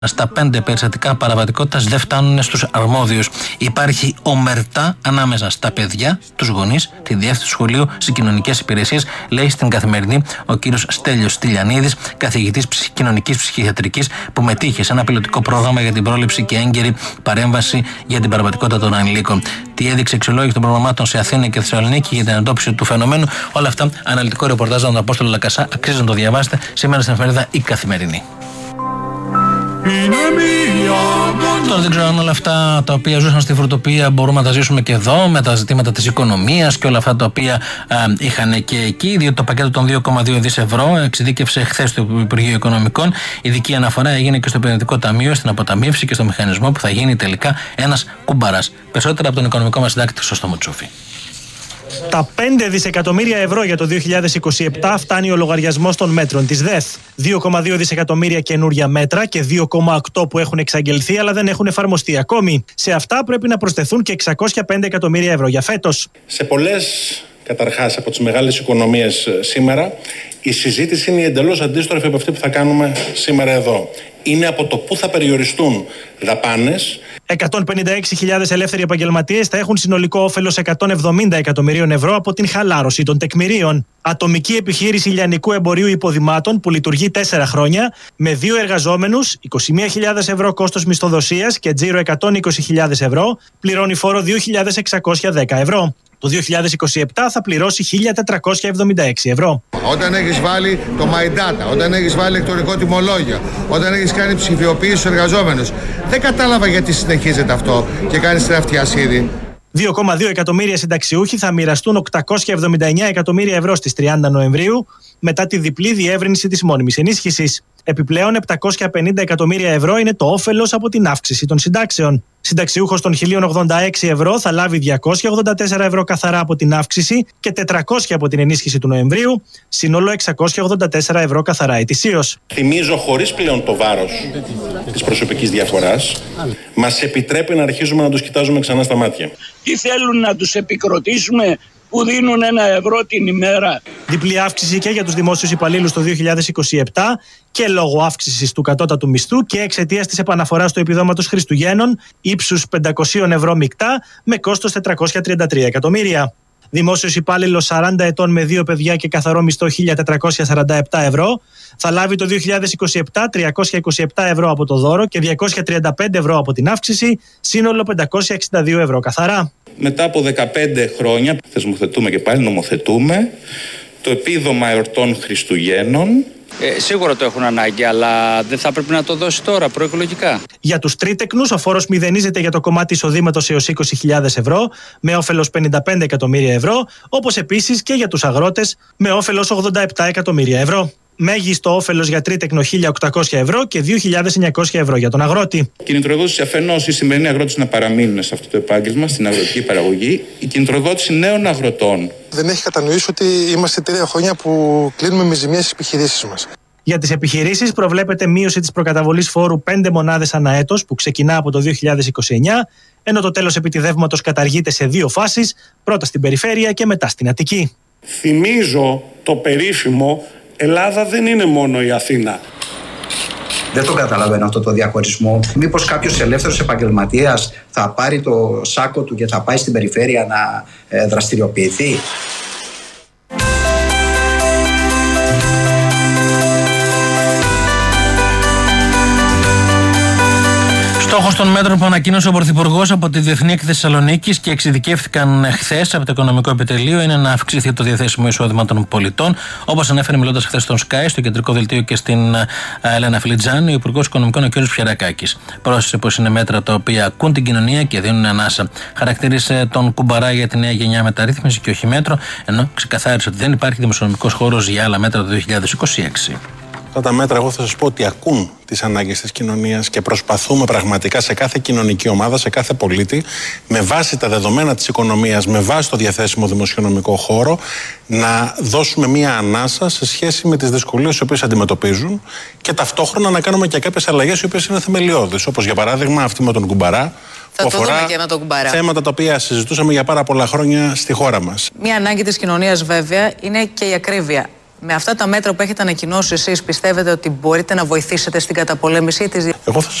Στα 5 περιστατικά παραβατικότητας δεν φτάνουν στους αρμόδιους. Υπάρχει ομερτά ανάμεσα στα παιδιά, τους γονείς, τη διεύθυνση του σχολείου, στις κοινωνικές υπηρεσίες, λέει στην Καθημερινή ο κύριος Στέλιος Στυλιανίδης, καθηγητής κοινωνικής ψυχιατρικής, που μετήχε σε ένα πιλωτικό πρόγραμμα για την πρόληψη και έγκαιρη παρέμβαση για την παραβατικότητα των ανηλίκων. Τι έδειξε αξιολόγηση των προγραμμάτων σε Αθήνα και Θεσσαλονίκη για την εντόπιση του φαινομένου. Όλα αυτά, αναλυτικό ρεπορτάζ από τον Απόστολο Λακασά, αξίζει να το διαβάσετε σήμερα στην εφημερίδα Η Καθημερινή. Τώρα δεν ξέρω αν όλα αυτά τα οποία ζούσαν στη φρουτοπία μπορούμε να τα ζήσουμε και εδώ, με τα ζητήματα της οικονομίας και όλα αυτά τα οποία είχαν και εκεί, διότι το πακέτο των 2,2 δις ευρώ εξειδίκευσε χθες το Υπουργείο Οικονομικών. Ειδική αναφορά έγινε και στο Επενδυτικό Ταμείο, στην αποταμίευση και στο μηχανισμό που θα γίνει τελικά ένας κουμπαράς. Περισσότερα από τον οικονομικό μας συντάκτη Χρήστο Μουτσούφη. Τα 5 δισεκατομμύρια ευρώ για το 2027 φτάνει ο λογαριασμός των μέτρων της ΔΕΘ. 2,2 δισεκατομμύρια καινούρια μέτρα και 2,8 που έχουν εξαγγελθεί αλλά δεν έχουν εφαρμοστεί ακόμη. Σε αυτά πρέπει να προσθεθούν και 605 εκατομμύρια ευρώ για φέτος. Σε πολλές, καταρχάς, από τις μεγάλες οικονομίες σήμερα, η συζήτηση είναι εντελώς αντίστροφη από αυτή που θα κάνουμε σήμερα εδώ. Είναι από το πού θα περιοριστούν δαπάνες. 156.000 ελεύθεροι επαγγελματίες θα έχουν συνολικό όφελος 170 εκατομμυρίων ευρώ από την χαλάρωση των τεκμηρίων. Ατομική επιχείρηση λιανικού εμπορίου υποδημάτων που λειτουργεί 4 χρόνια, με 2 εργαζόμενους, 21.000 ευρώ κόστος μισθοδοσίας και τζίρο 120.000 ευρώ, πληρώνει φόρο 2.610 ευρώ. Το 2027 θα πληρώσει 1.476 ευρώ. Όταν έχεις βάλει το My Data, όταν έχεις βάλει ηλεκτρονικό τιμολόγιο, όταν έχεις κάνει ψηφιοποίηση στους εργαζόμενους, δεν κατάλαβα γιατί συνεχίζεται αυτό και κάνεις τεράστια 2,2 εκατομμύρια συνταξιούχοι θα μοιραστούν 879 εκατομμύρια ευρώ στις 30 Νοεμβρίου μετά τη διπλή διεύρυνση της μόνιμης ενίσχυσης. Επιπλέον, 750 εκατομμύρια ευρώ είναι το όφελος από την αύξηση των συντάξεων. Συνταξιούχος των 1.086 ευρώ θα λάβει 284 ευρώ καθαρά από την αύξηση και 400 από την ενίσχυση του Νοεμβρίου, σύνολο 684 ευρώ καθαρά ετησίως. Θυμίζω, χωρίς πλέον το βάρος της προσωπικής διαφοράς, μας επιτρέπει να αρχίζουμε να τους κοιτάζουμε ξανά στα μάτια. Τι θέλουν να τους επικροτήσουμε που δίνουν 1 ευρώ την ημέρα? Διπλή αύξηση και για τους δημόσιους υπαλλήλους το 2027 και λόγω αύξησης του κατώτατου μισθού και εξαιτίας της επαναφοράς του επιδόματος Χριστουγέννων ύψους 500 ευρώ μεικτά με κόστος 433 εκατομμύρια. Δημόσιος υπάλληλος 40 ετών με 2 παιδιά και καθαρό μισθό 1.447 ευρώ θα λάβει το 2027 327 ευρώ από το δώρο και 235 ευρώ από την αύξηση, σύνολο 562 ευρώ καθαρά. Μετά από 15 χρόνια θεσμοθετούμε και πάλι νομοθετούμε το επίδομα εορτών Χριστουγέννων. Σίγουρα το έχουν ανάγκη, αλλά δεν θα πρέπει να το δώσει τώρα προεκλογικά. Για τους τρίτεκνους, ο φόρος μηδενίζεται για το κομμάτι εισοδήματος έως 20.000 ευρώ, με όφελος 55 εκατομμύρια ευρώ, όπως επίσης και για τους αγρότες, με όφελος 87 εκατομμύρια ευρώ. Μέγιστο όφελος για τρίτεκνο 1.800 ευρώ και 2.900 ευρώ για τον αγρότη. Κινητροδότηση αφενός οι σημερινοί αγρότες να παραμείνουν σε αυτό το επάγγελμα, στην αγροτική παραγωγή. Η κινητροδότηση νέων αγροτών. Δεν έχει κατανοήσει ότι είμαστε 3 χρόνια που κλείνουμε με ζημίες στις επιχειρήσεις μας. Για τις επιχειρήσεις προβλέπεται μείωση της προκαταβολής φόρου 5 μονάδες ανά έτος που ξεκινά από το 2029, ενώ το τέλος επιτιδεύματος καταργείται σε 2 φάσεις, πρώτα στην περιφέρεια και μετά στην Αττική. Θυμίζω το περίφημο «Ελλάδα δεν είναι μόνο η Αθήνα». Δεν το καταλαβαίνω αυτό το διαχωρισμό. Μήπως κάποιος ελεύθερος επαγγελματίας θα πάρει το σάκο του και θα πάει στην περιφέρεια να δραστηριοποιηθεί? Στόχος των μέτρων που ανακοίνωσε ο Πρωθυπουργός από τη Διεθνή Έκθεση Θεσσαλονίκης και εξειδικεύτηκαν χθες από το Οικονομικό Επιτελείο είναι να αυξηθεί το διαθέσιμο εισόδημα των πολιτών. Όπως ανέφερε μιλώντας χθες στον Sky, στο κεντρικό δελτίο και στην Έλενα Φιλιτζάνη, ο Υπουργός Οικονομικών ο κ. Πιερακάκης. Πρόσθεσε πως είναι μέτρα τα οποία ακούν την κοινωνία και δίνουν ανάσα. Χαρακτήρισε τον κουμπαρά για τη νέα γενιά μεταρρύθμιση και όχι μέτρο, ενώ ξεκαθάρισε ότι δεν υπάρχει δημοσιονομικός χώρος για άλλα μέτρα το 2026. Αυτά τα μέτρα, εγώ θα σας πω ότι ακούν τις ανάγκες της κοινωνίας και προσπαθούμε πραγματικά σε κάθε κοινωνική ομάδα, σε κάθε πολίτη, με βάση τα δεδομένα της οικονομίας, με βάση το διαθέσιμο δημοσιονομικό χώρο, να δώσουμε μία ανάσα σε σχέση με τις δυσκολίες τις οποίες αντιμετωπίζουν και ταυτόχρονα να κάνουμε και κάποιες αλλαγές οι οποίες είναι θεμελιώδεις. Όπως για παράδειγμα αυτή με τον κουμπαρά. Θα το δούμε και με τον κουμπαρά. Θέματα τα οποία συζητούσαμε για πάρα πολλά χρόνια στη χώρα μας. Μία ανάγκη της κοινωνίας, βέβαια, είναι και η ακρίβεια. Με αυτά τα μέτρα που έχετε ανακοινώσει εσείς, πιστεύετε ότι μπορείτε να βοηθήσετε στην καταπολέμησή της? Εγώ θα